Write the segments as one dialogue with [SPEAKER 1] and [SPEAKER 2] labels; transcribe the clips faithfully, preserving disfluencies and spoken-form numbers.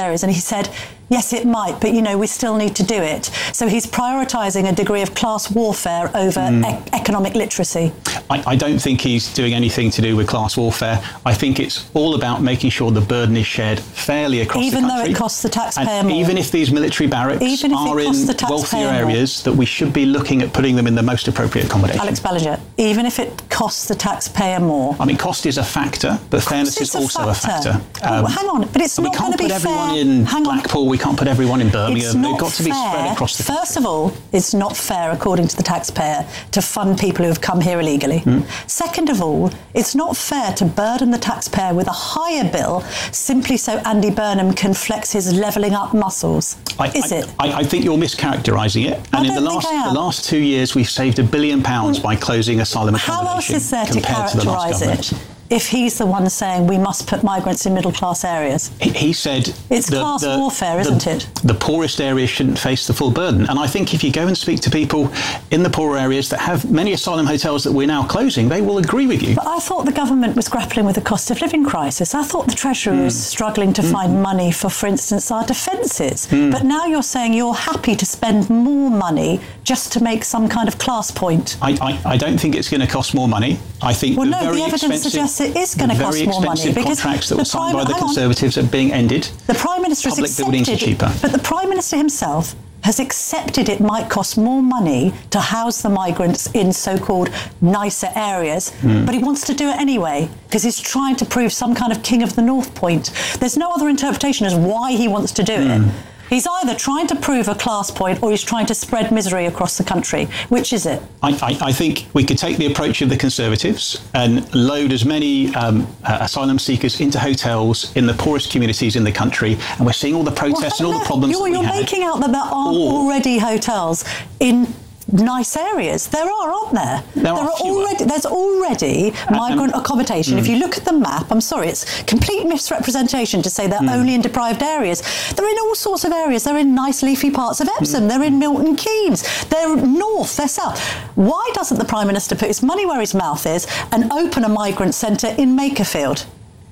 [SPEAKER 1] areas, and he said, yes, it might, but, you know, we still need to do it. So he's prioritising a degree of class warfare over mm. e- economic literacy.
[SPEAKER 2] I, I don't think he's doing anything to do with class warfare. I think it's all about making sure the burden is shared fairly across
[SPEAKER 1] even
[SPEAKER 2] the country.
[SPEAKER 1] Even though it costs the taxpayer
[SPEAKER 2] and
[SPEAKER 1] more.
[SPEAKER 2] Even if these military barracks
[SPEAKER 1] even if
[SPEAKER 2] are
[SPEAKER 1] it
[SPEAKER 2] in
[SPEAKER 1] the
[SPEAKER 2] wealthier areas,
[SPEAKER 1] more.
[SPEAKER 2] that we should be looking at putting them in the most appropriate accommodation.
[SPEAKER 1] Alex Ballinger, even if it costs the taxpayer more.
[SPEAKER 2] I mean, cost is a factor, but fairness is also a factor.
[SPEAKER 1] A factor. Um, oh, hang on, but it's not going to be fair.
[SPEAKER 2] We can't put everyone in
[SPEAKER 1] hang
[SPEAKER 2] Blackpool, on. we can't put everyone in Birmingham. They've got to be
[SPEAKER 1] fair.
[SPEAKER 2] spread across the country.
[SPEAKER 1] First of all, it's not fair, according to the taxpayer, to fund people who have come here illegally. Mm. Second of all, it's not fair to burden the taxpayer with a higher bill simply so Andy Burnham can flex his levelling up muscles.
[SPEAKER 2] I,
[SPEAKER 1] Is
[SPEAKER 2] I,
[SPEAKER 1] it?
[SPEAKER 2] I, I think you're mischaracterising it. And
[SPEAKER 1] I
[SPEAKER 2] in the last the last two years, we've saved a billion pounds by closing asylum accommodation.
[SPEAKER 1] How else is there to characterise it? If he's the one saying we must put migrants in middle-class areas?
[SPEAKER 2] He, he said...
[SPEAKER 1] It's the, class the, warfare, isn't
[SPEAKER 2] the,
[SPEAKER 1] it?
[SPEAKER 2] The poorest areas shouldn't face the full burden. And I think if you go and speak to people in the poorer areas that have many asylum hotels that we're now closing, they will agree with you.
[SPEAKER 1] But I thought the government was grappling with the cost of living crisis. I thought the Treasury mm. was struggling to mm. find money for, for instance, our defences. Mm. But now you're saying you're happy to spend more money just to make some kind of class point.
[SPEAKER 2] I, I, I don't think it's going to cost more money. I think
[SPEAKER 1] well,
[SPEAKER 2] the
[SPEAKER 1] no,
[SPEAKER 2] very
[SPEAKER 1] the evidence suggests it is going to cost more money.
[SPEAKER 2] Very expensive contracts that were signed by the Conservatives are being ended.
[SPEAKER 1] The Prime Minister has
[SPEAKER 2] accepted, buildings are cheaper.
[SPEAKER 1] But the Prime Minister himself has accepted it might cost more money to house the migrants in so-called nicer areas, mm. but he wants to do it anyway because he's trying to prove some kind of King of the North point. There's no other interpretation as why he wants to do mm. it. He's either trying to prove a class point or he's trying to spread misery across the country. Which is it?
[SPEAKER 2] I, I, I think we could take the approach of the Conservatives and load as many um, uh, asylum seekers into hotels in the poorest communities in the country, and we're seeing all the protests well, and all the problems
[SPEAKER 1] You're,
[SPEAKER 2] that we
[SPEAKER 1] you're
[SPEAKER 2] had.
[SPEAKER 1] making out that there aren't or, already hotels in nice areas. There are, aren't there?
[SPEAKER 2] There,
[SPEAKER 1] there
[SPEAKER 2] are,
[SPEAKER 1] are already. There's already migrant um, accommodation. Mm. If you look at the map, I'm sorry, it's complete misrepresentation to say they're mm. only in deprived areas. They're in all sorts of areas. They're in nice leafy parts of Epsom. Mm. They're in Milton Keynes. They're north. They're south. Why doesn't the Prime Minister put his money where his mouth is and open a migrant centre in Makerfield?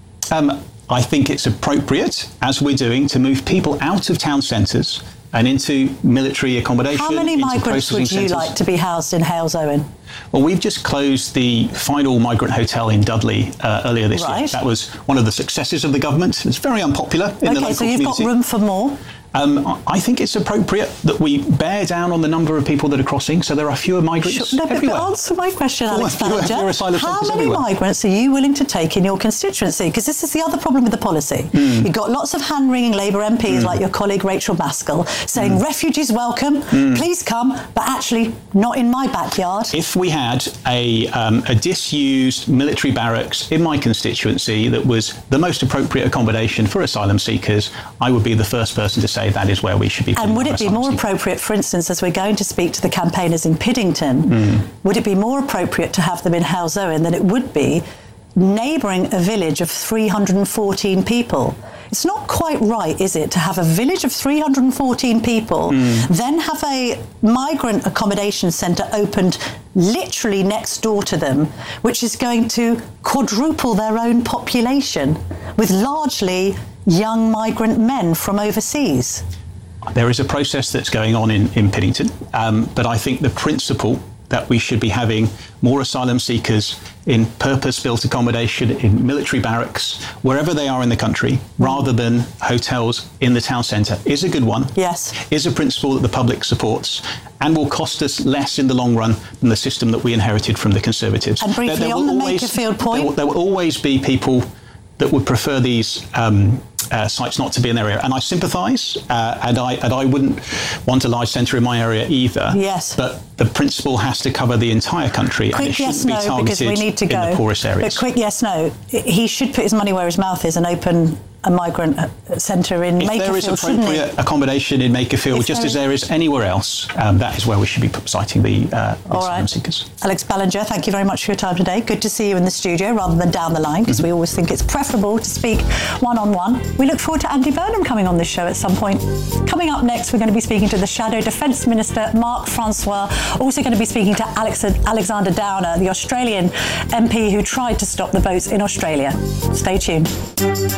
[SPEAKER 2] Um, I think it's appropriate, as we're doing, to move people out of town centres and into military accommodation.
[SPEAKER 1] How many migrants would you centres. like to be housed in Halesowen?
[SPEAKER 2] Well, we've just closed the final migrant hotel in Dudley uh, earlier this
[SPEAKER 1] right.
[SPEAKER 2] year. That was one of the successes of the government. It's very unpopular in
[SPEAKER 1] okay,
[SPEAKER 2] the local
[SPEAKER 1] so you've
[SPEAKER 2] community.
[SPEAKER 1] got room for more?
[SPEAKER 2] Um, I think it's appropriate that we bear down on the number of people that are crossing, so there are fewer migrants
[SPEAKER 1] sure, no,
[SPEAKER 2] everywhere.
[SPEAKER 1] But answer my question, Alex
[SPEAKER 2] fewer, fewer
[SPEAKER 1] Ballinger. How many
[SPEAKER 2] everywhere.
[SPEAKER 1] migrants are you willing to take in your constituency? Because this is the other problem with the policy. Mm. You've got lots of hand-wringing Labour M Ps mm. like your colleague Rachel Maskell saying mm. refugees welcome, mm. please come, but actually not in my backyard.
[SPEAKER 2] If we had a, um, a disused military barracks in my constituency that was the most appropriate accommodation for asylum seekers, I would be the first person to say that is where we should be.
[SPEAKER 1] And would it be more appropriate, for instance, as we're going to speak to the campaigners in Piddington, mm. would it be more appropriate to have them in Halesowen than it would be neighbouring a village of three hundred fourteen people? It's not quite right, is it, to have a village of three hundred fourteen people, mm. then have a migrant accommodation centre opened literally next door to them, which is going to quadruple their own population with largely young migrant men from overseas?
[SPEAKER 2] There is a process that's going on in, in Piddington, um, but I think the principle that we should be having more asylum seekers in purpose-built accommodation, in military barracks, wherever they are in the country, rather than hotels in the town centre, is a good one.
[SPEAKER 1] Yes.
[SPEAKER 2] Is a principle that the public supports and will cost us less in the long run than the system that we inherited from the Conservatives.
[SPEAKER 1] And briefly, there, there on the always, Makerfield point...
[SPEAKER 2] There will, there will always be people that would prefer these um, uh, sites not to be in their area. And I sympathise, uh, and I and I wouldn't want a large centre in my area either.
[SPEAKER 1] Yes.
[SPEAKER 2] But the principle has to cover the entire country,
[SPEAKER 1] quick
[SPEAKER 2] and it shouldn't
[SPEAKER 1] yes,
[SPEAKER 2] be
[SPEAKER 1] no,
[SPEAKER 2] targeted
[SPEAKER 1] because we need to go.
[SPEAKER 2] in the poorest areas.
[SPEAKER 1] But quick yes, no. He should put his money where his mouth is and open a migrant centre in
[SPEAKER 2] if
[SPEAKER 1] Makerfield,
[SPEAKER 2] there is appropriate accommodation in Makerfield, if just as there is anywhere else, um, that is where we should be citing the uh, asylum right. seekers.
[SPEAKER 1] Alex Ballinger, thank you very much for your time today. Good to see you in the studio rather than down the line, because mm-hmm. we always think it's preferable to speak one-on-one. We look forward to Andy Burnham coming on this show at some point. Coming up next, we're going to be speaking to the Shadow Defence Minister, Mark Francois. Also going to be speaking to Alex- Alexander Downer, the Australian M P who tried to stop the boats in Australia. Stay tuned.